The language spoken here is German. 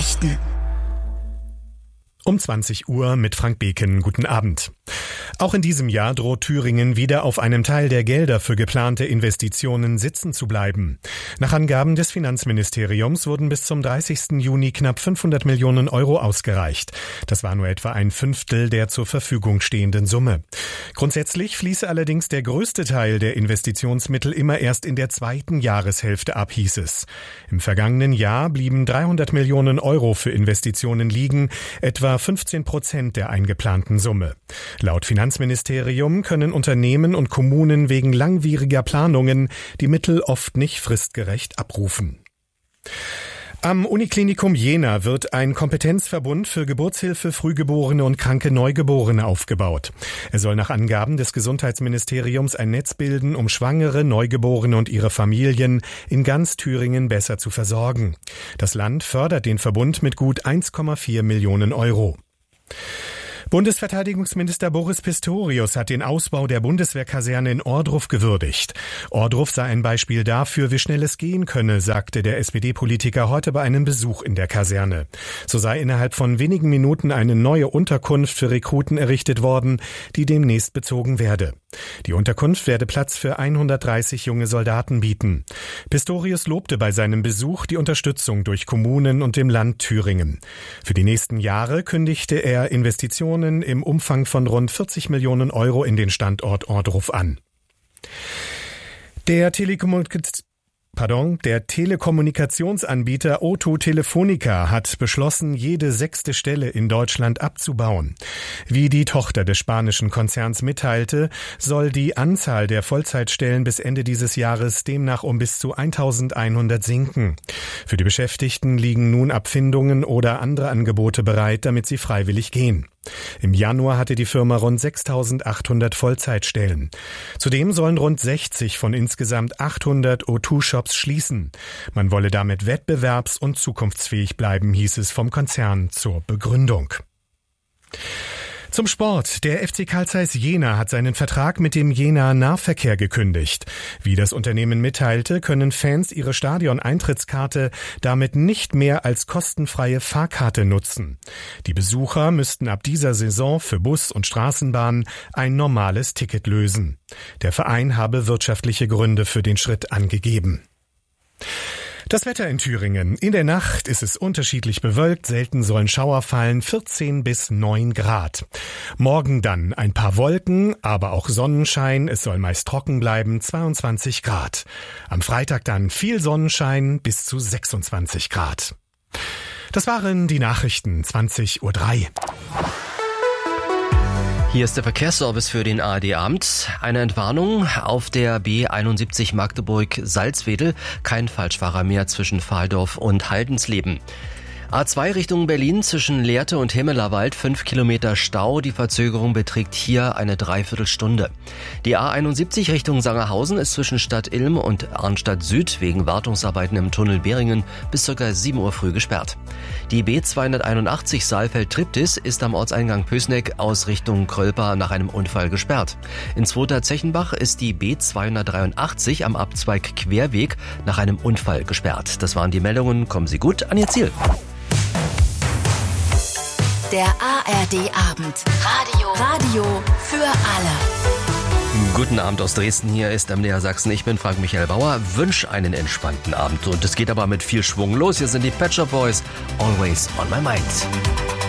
Nachrichten. Um 20 Uhr mit Frank Beken. Guten Abend. Auch in diesem Jahr droht Thüringen wieder auf einem Teil der Gelder für geplante Investitionen sitzen zu bleiben. Nach Angaben des Finanzministeriums wurden bis zum 30. Juni knapp 500 Millionen Euro ausgereicht. Das war nur etwa ein Fünftel der zur Verfügung stehenden Summe. Grundsätzlich fließe allerdings der größte Teil der Investitionsmittel immer erst in der zweiten Jahreshälfte ab, hieß es. Im vergangenen Jahr blieben 300 Millionen Euro für Investitionen liegen, etwa 15% der eingeplanten Summe. Laut Finanzministerium können Unternehmen und Kommunen wegen langwieriger Planungen die Mittel oft nicht fristgerecht abrufen. Am Uniklinikum Jena wird ein Kompetenzverbund für Geburtshilfe, Frühgeborene und kranke Neugeborene aufgebaut. Er soll nach Angaben des Gesundheitsministeriums ein Netz bilden, um Schwangere, Neugeborene und ihre Familien in ganz Thüringen besser zu versorgen. Das Land fördert den Verbund mit gut 1,4 Millionen Euro. Bundesverteidigungsminister Boris Pistorius hat den Ausbau der Bundeswehrkaserne in Ohrdruf gewürdigt. Ohrdruf sei ein Beispiel dafür, wie schnell es gehen könne, sagte der SPD-Politiker heute bei einem Besuch in der Kaserne. So sei innerhalb von wenigen Minuten eine neue Unterkunft für Rekruten errichtet worden, die demnächst bezogen werde. Die Unterkunft werde Platz für 130 junge Soldaten bieten. Pistorius lobte bei seinem Besuch die Unterstützung durch Kommunen und dem Land Thüringen. Für die nächsten Jahre kündigte er Investitionen im Umfang von rund 40 Millionen Euro in den Standort Ohrdruf an. Der Telekommunikationsanbieter O2 Telefonica hat beschlossen, jede 6. Stelle in Deutschland abzubauen. Wie die Tochter des spanischen Konzerns mitteilte, soll die Anzahl der Vollzeitstellen bis Ende dieses Jahres demnach um bis zu 1100 sinken. Für die Beschäftigten liegen nun Abfindungen oder andere Angebote bereit, damit sie freiwillig gehen. Im Januar hatte die Firma rund 6.800 Vollzeitstellen. Zudem sollen rund 60 von insgesamt 800 O2-Shops schließen. Man wolle damit wettbewerbs- und zukunftsfähig bleiben, hieß es vom Konzern zur Begründung. Zum Sport. Der FC Carl Zeiss Jena hat seinen Vertrag mit dem Jenaer Nahverkehr gekündigt. Wie das Unternehmen mitteilte, können Fans ihre Stadion-Eintrittskarte damit nicht mehr als kostenfreie Fahrkarte nutzen. Die Besucher müssten ab dieser Saison für Bus und Straßenbahn ein normales Ticket lösen. Der Verein habe wirtschaftliche Gründe für den Schritt angegeben. Das Wetter in Thüringen. In der Nacht ist es unterschiedlich bewölkt, selten sollen Schauer fallen, 14 bis 9 Grad. Morgen dann ein paar Wolken, aber auch Sonnenschein, es soll meist trocken bleiben, 22 Grad. Am Freitag dann viel Sonnenschein bis zu 26 Grad. Das waren die Nachrichten, 20:03 Uhr. Hier ist der Verkehrsservice für den ARD-Abend. Eine Entwarnung auf der B71 Magdeburg-Salzwedel. Kein Falschfahrer mehr zwischen Valdorf und Haldensleben. A2 Richtung Berlin zwischen Lehrte und Himmelerwald 5 Kilometer Stau. Die Verzögerung beträgt hier eine Dreiviertelstunde. Die A71 Richtung Sangerhausen ist zwischen Stadt Ilm und Arnstadt Süd wegen Wartungsarbeiten im Tunnel Beringen bis ca. 7 Uhr früh gesperrt. Die B281 Saalfeld-Triptis ist am Ortseingang Pößneck aus Richtung Krölper nach einem Unfall gesperrt. In Zweter Zechenbach ist die B283 am Abzweig Querweg nach einem Unfall gesperrt. Das waren die Meldungen. Kommen Sie gut an Ihr Ziel. Der ARD-Abend. Radio für alle. Guten Abend aus Dresden, hier ist MDR Sachsen. Ich bin Frank Michael Bauer, wünsche einen entspannten Abend. Und es geht aber mit viel Schwung los. Hier sind die Pet Shop Boys, Always on my mind.